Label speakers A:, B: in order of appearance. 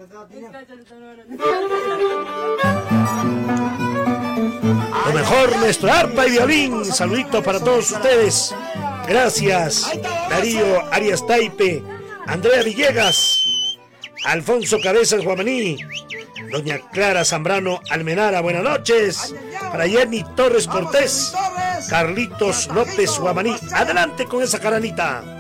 A: Lo mejor, nuestro arpa y violín. Saludito para todos ustedes. Gracias. Darío Arias Taipe, Andrea Villegas, Alfonso Cabezas Guamaní, doña Clara Zambrano Almenara, buenas noches. Para Jenny Torres Cortés, Carlitos López Guamaní. Adelante con esa caranita.